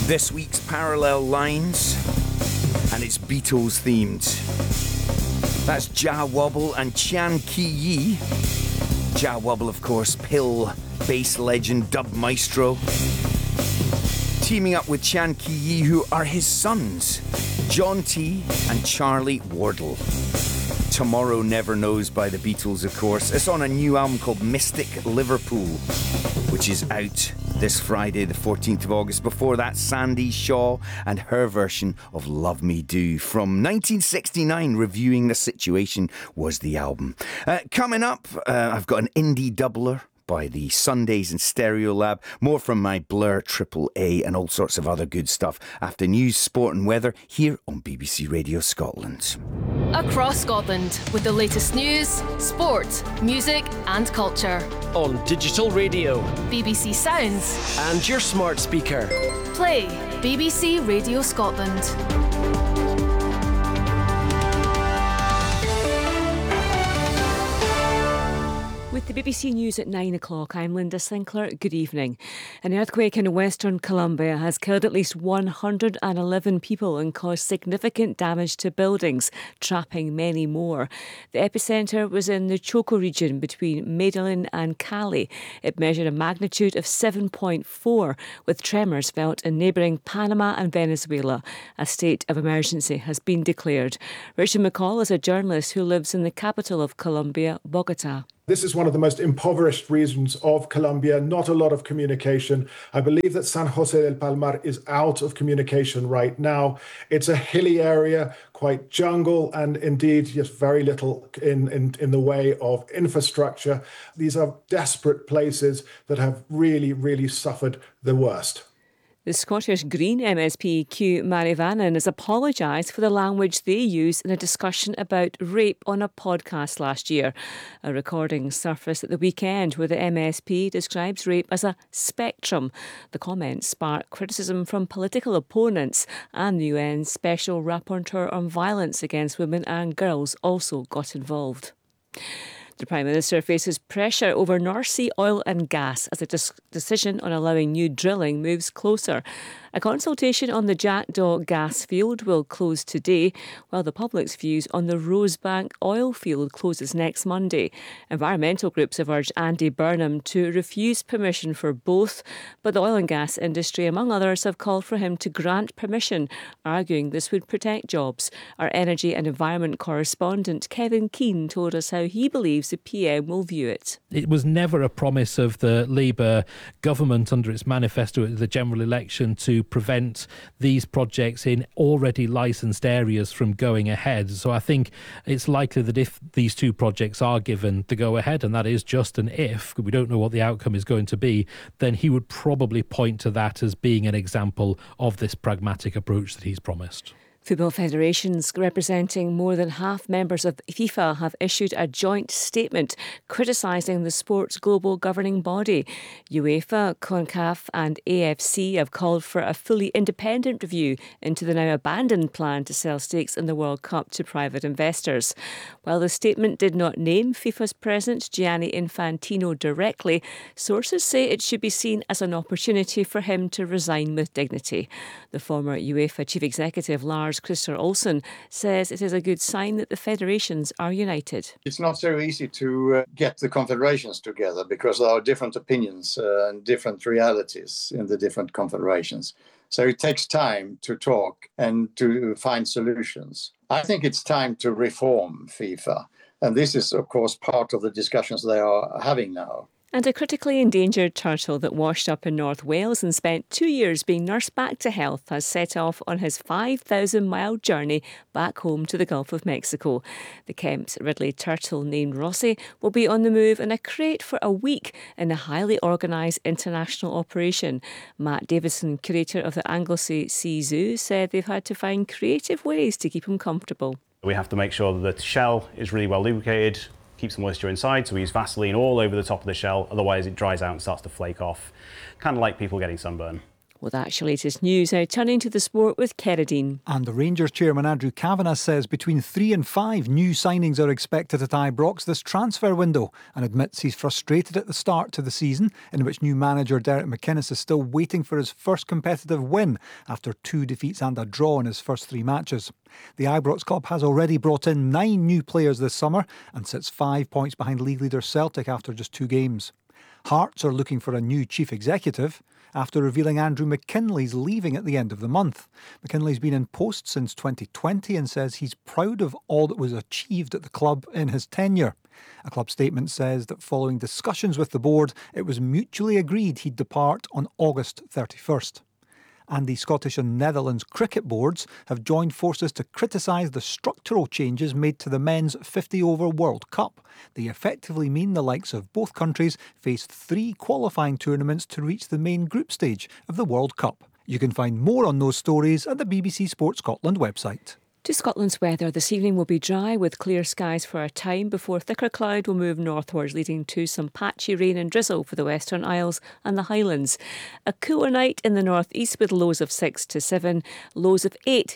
This week's Parallel Lines, and it's Beatles themed. That's Jah Wobble and Chan Ki Yi. Jah Wobble, of course, Pill bass legend, dub maestro. Teaming up with Chan Ki Yi, who are his sons, John T and Charlie Wardle. Tomorrow Never Knows by the Beatles, of course. It's on a new album called Mystic Liverpool, which is out this Friday, the 14th of August. Before that, Sandy Shaw and her version of Love Me Do from 1969. Reviewing the Situation was the album. Coming up, I've got an indie doubler by the Sundays and Stereo Lab. More from my Blur Triple A and all sorts of other good stuff after news, sport and weather here on BBC Radio Scotland. Across Scotland with the latest news, sport, music and culture. On digital radio, BBC Sounds and your smart speaker. Play BBC Radio Scotland. With the BBC News at 9 o'clock, I'm Linda Sinclair. Good evening. An earthquake in Western Colombia has killed at least 111 people and caused significant damage to buildings, trapping many more. The epicentre was in the Choco region between Medellin and Cali. It measured a magnitude of 7.4, with tremors felt in neighbouring Panama and Venezuela. A state of emergency has been declared. Richard McCall is a journalist who lives in the capital of Colombia, Bogota. This is one of the most impoverished regions of Colombia, not a lot of communication. I believe that San Jose del Palmar is out of communication right now. It's a hilly area, quite jungle, and indeed just very little in the way of infrastructure. These are desperate places that have really, really suffered the worst. The Scottish Green MSP Hugh Marivanan has apologised for the language they used in a discussion about rape on a podcast last year. A recording surfaced at the weekend where the MSP describes rape as a spectrum. The comments sparked criticism from political opponents, and the UN Special Rapporteur on Violence Against Women and Girls also got involved. The Prime Minister faces pressure over North Sea oil and gas as a decision on allowing new drilling moves closer. A consultation on the Jackdaw gas field will close today, while the public's views on the Rosebank oil field closes next Monday. Environmental groups have urged Andy Burnham to refuse permission for both, but the oil and gas industry, among others, have called for him to grant permission, arguing this would protect jobs. Our energy and environment correspondent Kevin Keane told us how he believes the PM will view it. It was never a promise of the Labour government under its manifesto at the general election to prevent these projects in already licensed areas from going ahead. So I think it's likely that if these two projects are given the go-ahead, and that is just an if, we don't know what the outcome is going to be, then he would probably point to that as being an example of this pragmatic approach that he's promised. Football federations representing more than half members of FIFA have issued a joint statement criticising the sport's global governing body. UEFA, CONCACAF and AFC have called for a fully independent review into the now abandoned plan to sell stakes in the World Cup to private investors. While the statement did not name FIFA's president Gianni Infantino directly, sources say it should be seen as an opportunity for him to resign with dignity. The former UEFA chief executive Lars Christer Olsen says it is a good sign that the federations are united. It's not so easy to get the confederations together because there are different opinions and different realities in the different confederations. So it takes time to talk and to find solutions. I think it's time to reform FIFA. And this is, of course, part of the discussions they are having now. And a critically endangered turtle that washed up in North Wales and spent 2 years being nursed back to health has set off on his 5,000-mile journey back home to the Gulf of Mexico. The Kemp's Ridley turtle named Rossi will be on the move in a crate for a week in a highly organised international operation. Matt Davison, curator of the Anglesey Sea Zoo, said they've had to find creative ways to keep him comfortable. We have to make sure that the shell is really well lubricated, keeps the moisture inside, so we use Vaseline all over the top of the shell, otherwise it dries out and starts to flake off, kind of like people getting sunburn. Well, that's your latest news. Now turning to the sport with Keradine. And the Rangers chairman Andrew Kavanagh says between 3 and 5 new signings are expected at Ibrox this transfer window, and admits he's frustrated at the start to the season, in which new manager Derek McInnes is still waiting for his first competitive win after 2 defeats and a draw in his first 3 matches. The Ibrox club has already brought in 9 new players this summer and sits 5 points behind league leader Celtic after just 2 games. Hearts are looking for a new chief executive after revealing Andrew McKinley's leaving at the end of the month. McKinley's been in post since 2020 and says he's proud of all that was achieved at the club in his tenure. A club statement says that following discussions with the board, it was mutually agreed he'd depart on August 31st. And the Scottish and Netherlands cricket boards have joined forces to criticise the structural changes made to the men's 50-over World Cup. They effectively mean the likes of both countries face 3 qualifying tournaments to reach the main group stage of the World Cup. You can find more on those stories at the BBC Sport Scotland website. To Scotland's weather, this evening will be dry with clear skies for a time before thicker cloud will move northwards, leading to some patchy rain and drizzle for the Western Isles and the Highlands. A cooler night in the north east with lows of 6 to 7, lows of 8